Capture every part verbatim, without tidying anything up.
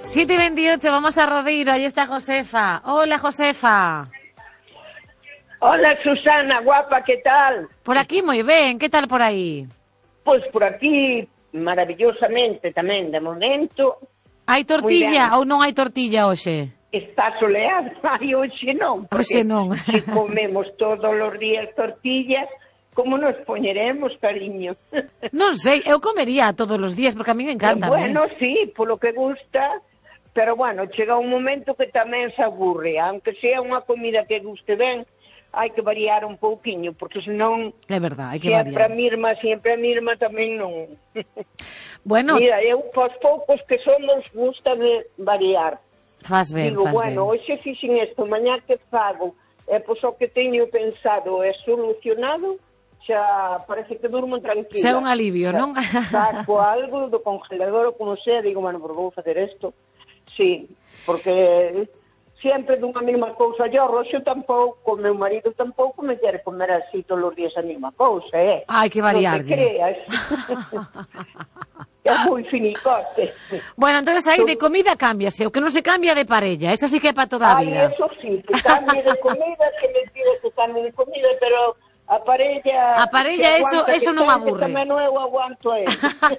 siete y veintiocho, vamos a Rodeiro, ahí está Josefa. Hola, Josefa. Hola, Susana, guapa, ¿qué tal? Por aquí moi ben, que tal por aí? Pois por aquí, maravillosamente tamén, de momento. Hai tortilla ou non hai tortilla hoxe? Está soleado, ai, hoxe non. Hoxe non. Se comemos todos os días tortillas, como nos poñeremos, cariño? Non sei, eu comería todos os días, porque a mí me encanta. Bueno, sí, polo que gusta, pero bueno, chega un momento que tamén se aburre, aunque sea unha comida que guste ben, hai que variar un pouquiño, porque senón... É verdad, hai que sempre variar. a misma, sempre a misma tamén non... Bueno... Mira, eu pos poucos que somos gusta de variar. Faz ben, Digo, faz bueno, ben. hoxe fixen isto, mañá que fago, e pois o que teño pensado é solucionado, xa parece que durmo tranquila. Xa un alivio, non? Saco algo do congelador ou como sea, digo, bueno, por vou facer isto. Sí, porque... sempre dunha mesma cousa. Yo, Roxo, tampouco, meu marido tampouco me quere comer así todos os días a mesma cousa, eh? Hai que variar, non te creas. É moi finicote. Bueno, entonces aí de comida cámbiase, o que non se cambia de parella, esa sí que é para toda a vida. Ai, eso sí, que cambie de comida, que me pide que cambie de comida, pero a parella... A parella, eso, eso non aburre. Que tamén eu aguanto ele.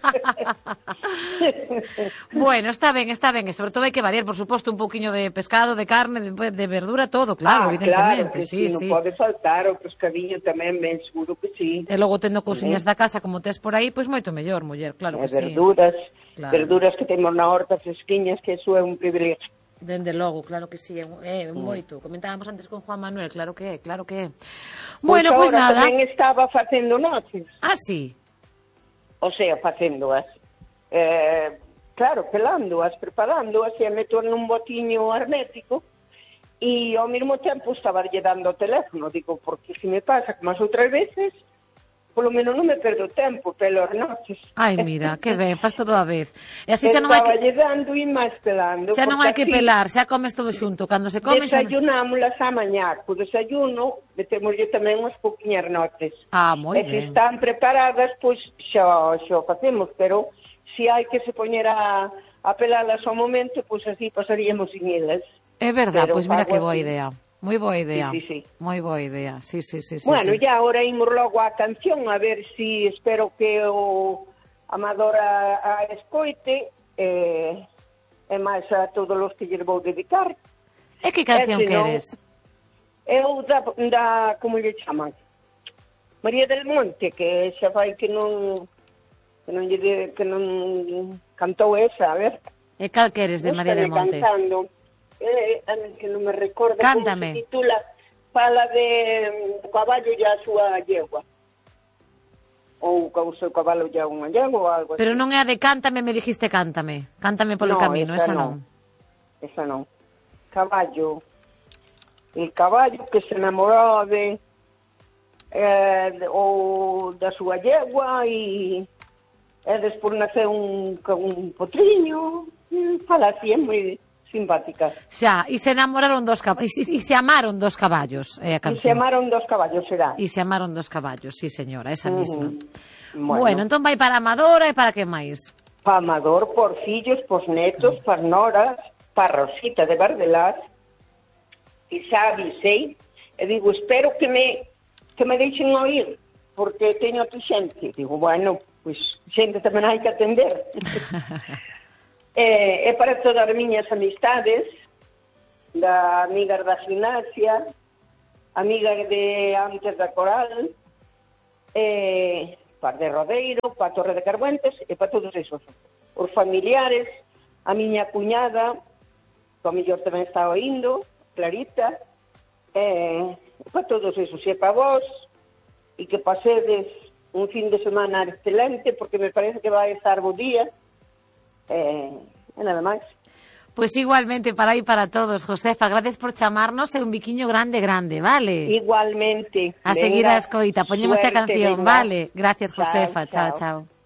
Bueno, está ben, está ben, e sobre todo hai que variar, por suposto, un pouquiño de pescado, de carne, de, de verdura, todo, claro, ah, evidentemente. Claro, que sí, sí, sí. Non pode faltar o pescadillo tamén, ben seguro que sí. E logo tendo cousiñas da casa como tes por aí, pois moito mellor, muller, claro que e sí. verduras, claro. verduras que temos na horta fresquiñas, que eso é un privilegio. Dende logo, claro que sí, é, é moito. Comentábamos antes con Juan Manuel, claro que é, claro que é. Bueno, pois pues nada. Tamén estaba facendo noces. Ah, sí. O sea, facéndoas. Eh, claro, pelándoas, preparándoas, e meto nun botiño hermético, e ao mesmo tempo estaba lle dando o teléfono. Digo, porque se me pasa como as outras veces, polo menos non me perdo tempo pelas noches. Ai, mira, que ben, faz todo a vez. E así xa non hai que... Estaba lle dando e máis pelando. Xa non hai que pelar, xa comes todo xunto. Cando se come... Desayunámolas a mañá. Co desayuno, metémoslle tamén unhas pouquiñas notes. Ah, moi e ben. se están preparadas, pois xa, xa o facemos, pero se hai que se poñer a, a pelalas ao momento, pois así pasaríamos sin elas. É verdad, pois mira que boa así. idea. Moi boa idea, sí, sí, sí. moi boa idea, sí, sí, sí, sí. Bueno, sí. ya ahora imos logo a canción, a ver si espero que o Amador a, a escoite, e, e máis a todos os que lles vou dedicar. E que canción e, senón, queres? Eu da, da, como lle chaman? María del Monte, que xa fai que non, que non, lle, que non cantou esa, a ver. E cal queres de María del Monte? Cantando. Eh, que non me recordo Cántame. como se titula, fala de um, caballo e a súa yegua, ou o seu cabalo e unha yegua ou algo así. Pero non é a de Cántame, me dijiste Cántame, Cántame polo no, camino, esa, esa non. non esa non, caballo, el caballo que se enamorou de eh, ou da súa yegua e, e despois naceu un, un potriño, fala así, é moi simpática. Xa, e se enamoraron dos caballos, e se amaron dos caballos, é a canción. E se amaron dos caballos, será. E se amaron dos caballos, sí, señora, esa mesma. Uh -huh. Bueno. bueno, entón vai para Amadora e para que máis? Para Amador, por fillos, por netos, uh -huh. para noras, para Rosita de Bardelás, e xa avisei, e digo, espero que me que me deixen oír, porque teño tu xente. Digo, bueno, pois pues, xente tamén hai que atender. É, é para todas as miñas amistades, da amigas da gimnasia, amigas de antes da Coral, é, para de Rodeiro, para Torre de Carbuentes, e para todos esos. Os familiares, a miña cuñada, que a mellor tamén está oindo, Clarita, e para todos esos, e para vos, e que pasedes un fin de semana excelente, porque me parece que vai estar bo día, Eh, e nada máis. Pois igualmente para aí para todos, Josefa, gracias por chamarnos e un biquiño grande, grande, vale? Igualmente. A seguir a escoita, poñemos a canción, venga. vale? Gracias, Josefa, chao, chao. chao.